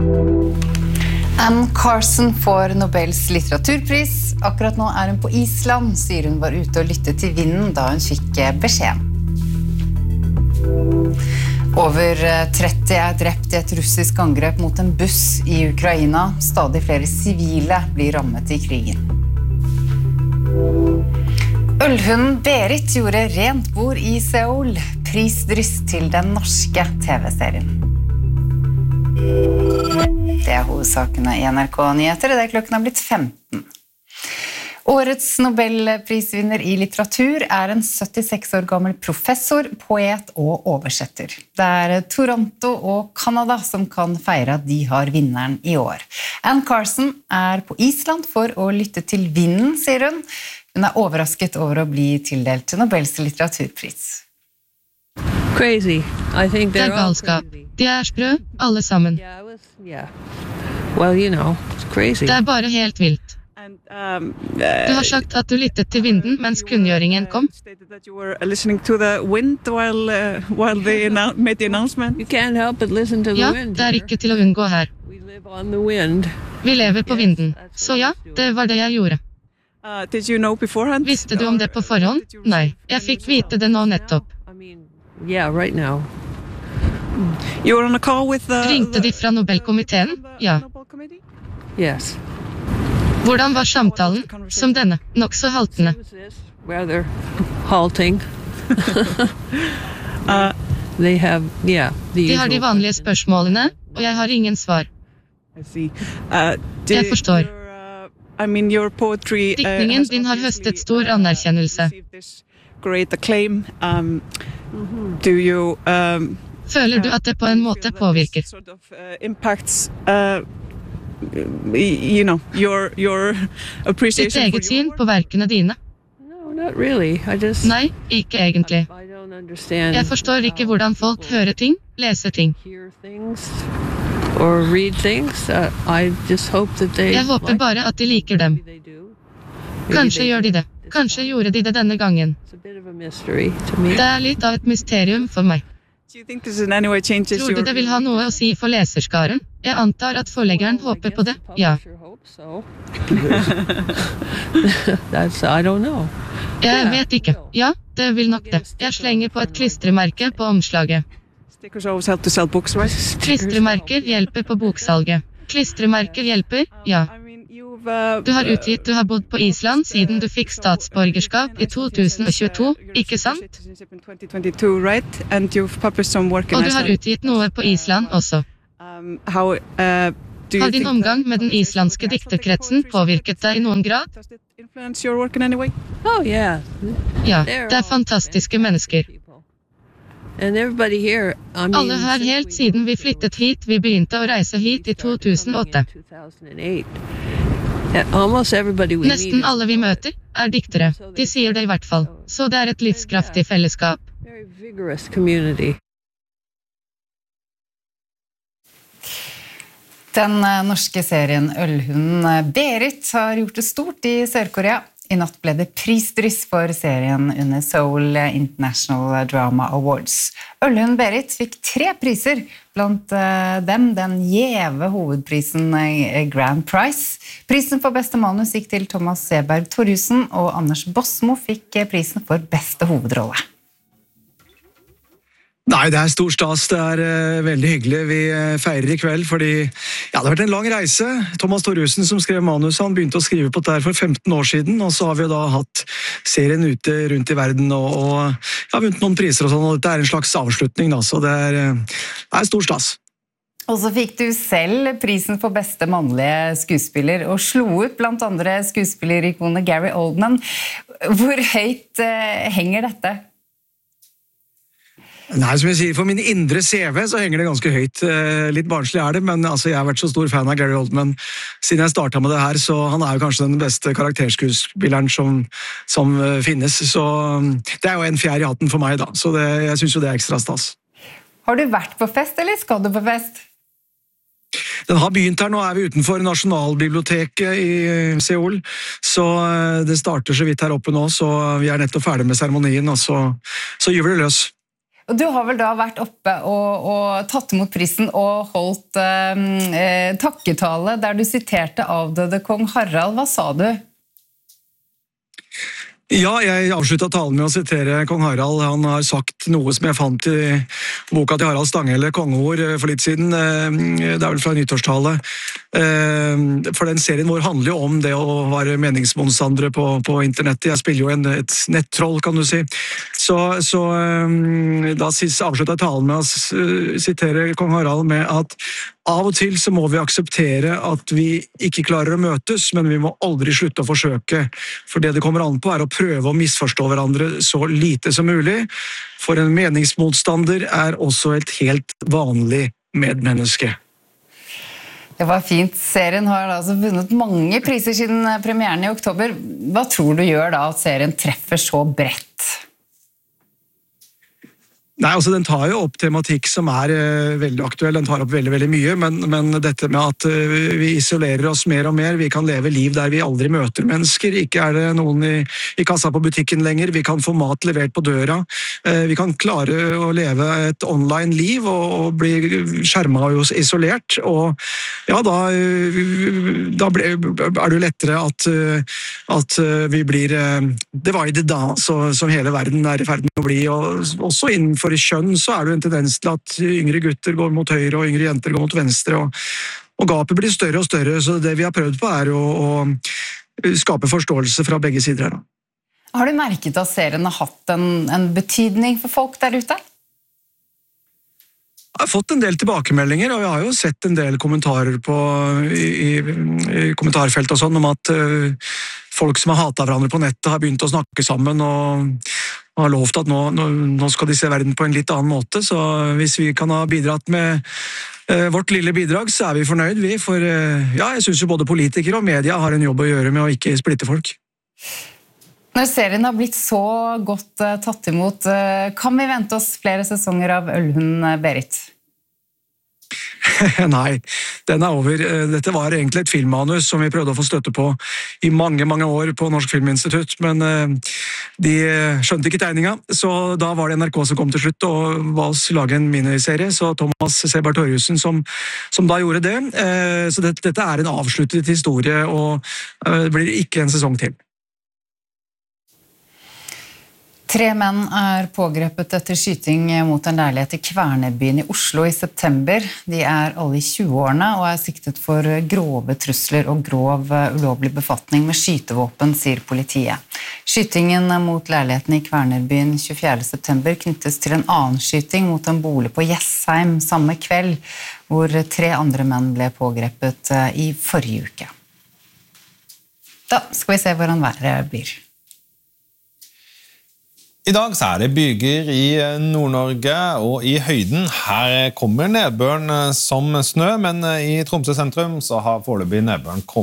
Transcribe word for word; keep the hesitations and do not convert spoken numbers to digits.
Anne Carson får Nobels litteraturpris. Akkurat nå er hun på Island, sier hun var ute og lyttet til vinden da hun fikk beskjeden. Over tretti er drept i et russisk angrep mot en buss i Ukraina. Stadig flere sivile blir rammet i krigen. Ølhunden Berit gjorde rent bord i Seoul. Prisdryss til den norske TV-serien. Det er hovedsakene i N R K-nyheter, det er klokken er blitt femten. Årets Nobelprisvinner i litteratur er en syttiseks år gammel professor, poet og oversetter. Det er Toronto og Canada som kan feire at de har vinneren i år. Anne Carson er på Island for å lytte til vinden, sier hun. Hun er overrasket over å bli tildelt Nobels litteraturpris. Crazy. I think Det er galskap. De er sprø, alle sammen. Yeah, I was, yeah. Well, you know, it's crazy. Det er bare helt vilt. And, um, Du har sagt at du lyttet til vinden mens kunngjøringen kom. stated that you were listening to the wind while uh, while they annou- made the announcement. You can't help but listen to the Ja, wind. det er ikke til å unngå her. We live on the wind. Vi lever på vinden. Så ja, det var det jeg gjorde. Uh, did you know beforehand? Visste du om det på forhånd? Nei, jeg fikk vite det nå nettopp. I mean, yeah, right now. You were on a call with the, Ringte de fra Nobelkomiteen? Ja. Nobel Committee? Yes. Hvordan var samtalen? Som denne, nok så haltende. It was this, rather halting. Uh, They have, yeah, the De har de usual- vanlige spørsmålene, og jeg har ingen svar. I see. Uh, do Jeg forstår. your, uh, I mean, your poetry. uh, Diktningen has din har obviously, høstet stor uh, anerkjennelse. received this great acclaim. Um, do you um, Føler du at det på en måte påvirker? sort of uh, impacts uh, you know your your Ditt appreciation for eget syn your på verkene dine? No, not really. I just... Nei, ikke egentlig. I don't understand. Jeg forstår ikke hvordan folk hører ting, leser ting. Hear things or read things. Uh, I just hope that they Jeg håper like bare at de liker dem. Maybe they do. Maybe Kanskje they gjør de do. det. Kanskje gjorde de det denne gangen. It's a bit of a mystery to me. Det er litt av et mysterium for meg. Do you think this in any way changes Tror du your det vil ha noe å si for leserskaren? Jeg antar at forleggeren Well, I håper på guess det, the ja. publisher hopes so. That's, I don't know. Jeg vet ikke. Ja, det vil nok det. Jeg slenger på et klistremerke på omslaget. stickers always help to sell books, right? Klistremerker hjelper på boksalget. Klistremerker hjelper, ja. I mean, you've uh, Du har utgitt du har bodd på Island siden du fikk statsborgerskap i to tusen og tjueto, ikke sant? Citizenship in twenty twenty-two, right? And you've published some work in Og du har Iceland. utgitt noe på Island også. Um, how uh, do you Har din think omgang that- med den islandske dikterkretsen påvirket deg i noen grad? Does it influence your work in any way? Oh yeah. Ja, They're det er all fantastiske fantastic mennesker. people. And everybody here, I mean, Alle her since helt we siden vi moved to flyttet hit, vi begynte å reise hit i to tusen og åtte. two thousand eight. Uh, Almost everybody we Nesten meet alle vi møter, er diktere. De sier det i hvert fall. Så det er et livskraftig fellesskap. very vigorous community. Den eh, norske serien Ølhunden eh, Berit har gjort det stort i Sør-Korea. I natt ble det prisdryss for serien under Seoul International Drama Awards. Ølhunden Berit fikk tre priser, blant eh, dem den gjeve hovedprisen eh, Grand Prize. Prisen for beste manus gikk til Thomas Seberg Thorjussen, og Anders Bosmo fikk eh, prisen for beste hovedrolle. Nei, det er stor stas. Det er uh, veldig hyggelig. Vi uh, feirer i kveld, fordi ja, det har vært en lang reise. Thomas Thorjussen, som skrev manus, han begynte å skrive på det her for femten år siden, og så har vi jo da hatt serien ute rundt i verden, og, og ja, vunnet noen priser og sånn, og dette er en slags avslutning, da, så det er, uh, det er stor stas. Og så fikk du selv prisen for beste mannlige skuespiller, og slo ut blant andre skuespillerikonet Gary Oldman. Hvor høyt uh, henger dette? Nei, som jeg sier, for min indre C V så henger det ganske høyt. Litt barnslig er det, men altså, jeg har vært så stor fan av Gary Oldman siden jeg startet med det her, så han er jo kanskje den beste karakterskuespilleren som, som finnes. Så det er jo en fjær i hatten for meg da, så det, jeg synes jo det er ekstra stas. Har du vært på fest, eller skal du på fest? Den har begynt her, nå er vi utenfor Nasjonalbiblioteket i Seoul, så det starter så vidt her oppe nå, så vi er nettopp ferdig med seremonien, og så, så gjør vi det løs. Og du har vel da vært oppe og, og tatt imot prisen og holdt eh, takketale der du siterte avdøde kong Harald. Hva sa du? Ja, jeg avsluttet talen med å sitere kong Harald. Han har sagt noe som jeg fant i boka til Harald Stanghelle, kongeord, for litt siden. Det er vel fra nyttårstale. For den serien vår handler jo om det å være meningsmotstandere på, på internettet. Jeg spiller jo en, et nettroll, kan du si. Så, så da avsluttet jeg talen med å sitere kong Harald med at av og til så må vi akseptere at vi ikke klarer å møtes, men vi må aldri slutte å forsøke. For det det kommer an på er å prøve å misforstå hverandre så lite som mulig. For en meningsmotstander er også et helt vanlig medmenneske. Det var fint. Serien har altså vunnet mange priser siden premieren i oktober. Hva tror du gjør da at serien treffer så bredt? Nei, altså Den tar jo opp tematikk som er uh, veldig aktuell, den tar opp veldig veldig mye, men, men dette med at uh, vi isolerer oss mer og mer, vi kan leve liv der vi aldri møter mennesker, ikke er det noen i, i kassa på butikken lenger, vi kan få mat levert på døra, uh, vi kan klare å leve et online liv og, og bli skjermet og isolert, og ja, da, uh, da ble, er det jo lettere at, uh, at uh, vi blir uh, divided da, så, som hele verden er i ferd med å bli, og også innenfor i kjønn så er det en tendens til at yngre gutter går mot høyre og yngre jenter går mot venstre, og, og gapet blir større og større, så det vi har prøvd på er å, å skape forståelse fra begge sider her. Da. Har du merket at serien har hatt en, en betydning for folk der ute? Jeg har fått en del tilbakemeldinger, og jeg har jo sett en del kommentarer på, i, i, i kommentarfelt og sånn, om at uh, folk som har hatet hverandre på nettet har begynt å snakke sammen, og har lovt at nå, nå, nå skal de se verden på en litt annen måte, så hvis vi kan ha bidratt med uh, vårt lille bidrag, så er vi fornøyd, vi, for uh, ja, jeg synes jo både politikere og media har en jobb å gjøre med å ikke splitte folk. Når serien har blitt så godt uh, tatt imot, uh, kan vi vente oss flere sesonger av Ølhund Berit? Nei, den er over. Dette var egentlig et filmmanus som vi prøvde å få støtte på i mange, mange år på Norsk Filminstitutt, men de skjønte ikke tegninga, så da var det N R K som kom til slutt og ba oss lage en miniserie, så Thomas Seberg Torjussen som, som da gjorde det. Så dette, dette er en avsluttet historie, og det blir ikke en sesong til. Tre menn er pågrepet etter skyting mot en leilighet i Kvernerbyen i Oslo i september. De er alle i tjueårene og er siktet for grove trusler og grov ulovlig befatning med skytevåpen, sier politiet. Skytingen mot leiligheten i Kvernerbyen tjuefjerde september knyttes til en annen skyting mot en bolig på Jessheim samme kveld, hvor tre andre menn ble pågrepet i forrige uke. Da skal vi se hvordan været blir. I dag så er det byger i Nord-Norge og i høyden. Her kommer nedbøren som snø, men i Tromsø sentrum så har foreløpig nedbøren kommet.